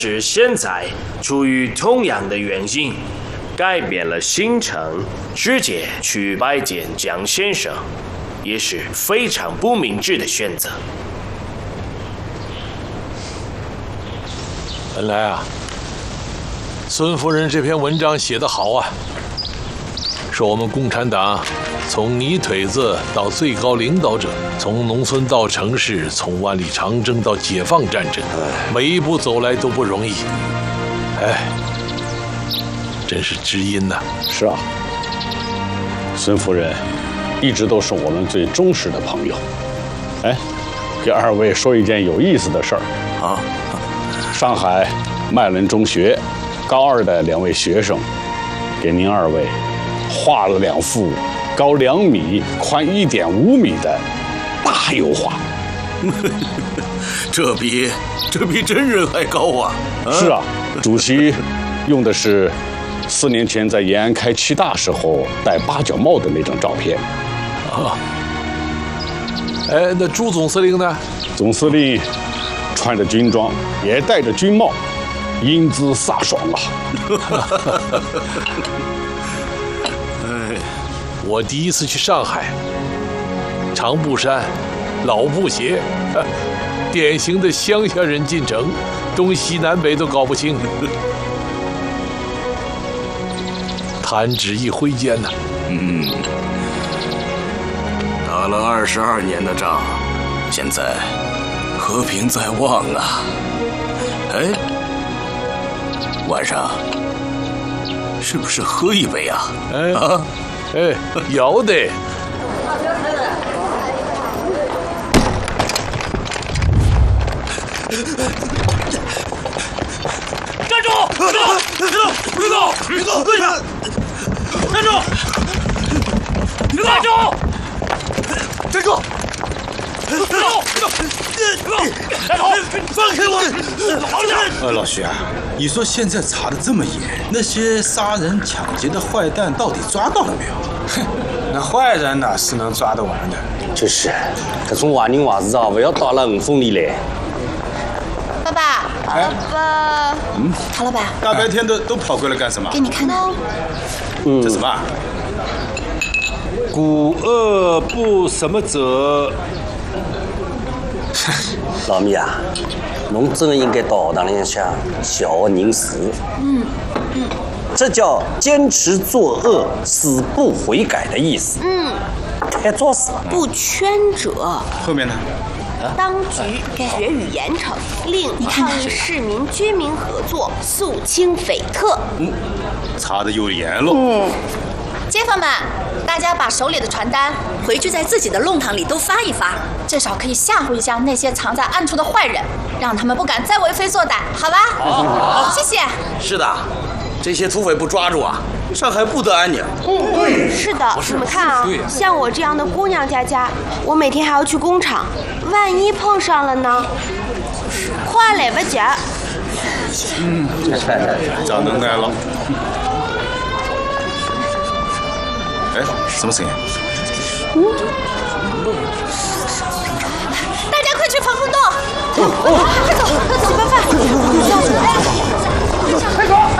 是现在出于同样的原因，改变了行程，直接去拜见江先生，也是非常不明智的选择。 本来啊，孙夫人这篇文章写得好啊，说我们共产党从泥腿子到最高领导者，从农村到城市，从万里长征到解放战争，每一步走来都不容易。哎，真是知音呐！ 是啊，孙夫人一直都是我们最忠实的朋友。哎，给二位说一件有意思的事儿啊。上海麦伦中学高二的2位学生，给您二位画了2幅高2米、宽1.5米的大油画。 这比真人还高啊！ 是啊，主席用的是4年前在延安开7大时候戴8角帽的那张照片。 啊，哎，那朱总司令呢？ 总司令穿着军装，也戴着军帽，英姿飒爽啊！ 我第一次去上海，长布衫、老布鞋，典型的乡下人进城，东西南北都搞不清。弹指一挥间呐， 打了22年的仗，现在和平在望啊！哎，晚上是不是喝一杯啊？ 哎啊，哎，要得。 站住！别动！别动！别动！别动！站住！站住！站住！站住！放开我！ 老徐啊，你说现在查的这么严，那些杀人抢劫的坏蛋到底抓到了没有？ 哼，那坏人哪是能抓得完的？ 就是，这种话人话事啊，不要到了我风里来。 爸爸，爸，陶老板， 大白天的都跑过来干什么？ 给你看看。 这什么？ 古恶不什么者。 老米啊，侬真的应该到学堂里向小学认识。这叫坚持作恶，死不悔改的意思。太作死了。 不圈者。 后面呢？ 当局决予严惩，令抗议市民军民合作，肃清匪特。 查的有严喽。 街坊们，大家把手里的传单回去在自己的弄堂里都发一发，至少可以吓唬一下那些藏在暗处的坏人，让他们不敢再为非作歹，好吧？好，谢谢。 是的，这些土匪不抓住啊，上海不得安宁。 对，是的。你们看啊，像我这样的姑娘家，我每天还要去工厂，万一碰上了呢？快来不及。 长能耐了。哎，什么声音？ 大家快去防空洞！快走，快走，吃饭。快走！